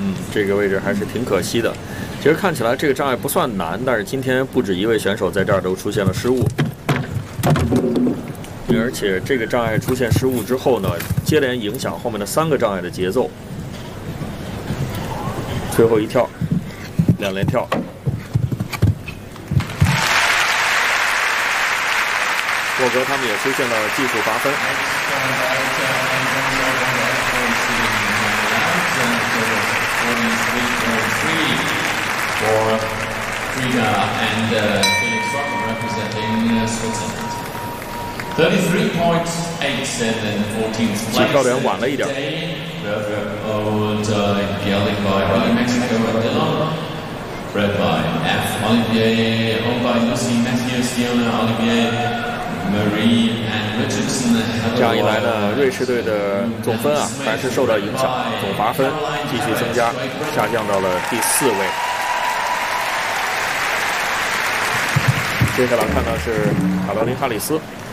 这个位置还是挺可惜的。其实看起来这个障碍不算难，但是今天不止一位选手在这儿都出现了失误。而且这个障碍出现失误之后呢，接连影响后面的3个障碍的节奏。最后一跳，2连跳。沃格他们也出现了技术罚分。 For Frida and Felix Rocker representing Switzerland. 33.87 and 14th place. 起跳点晚了一点。 Old gelding by Rally Mexico and Dillon. Bred by F. Olivier, owned by Lucy Matthews, Fiona Olivier, Marie and Richardson. 这样一来呢，瑞士队的总分啊还是受到影响，总罚分继续增加，下降到了第4位。接下来看到是卡罗琳·哈里斯。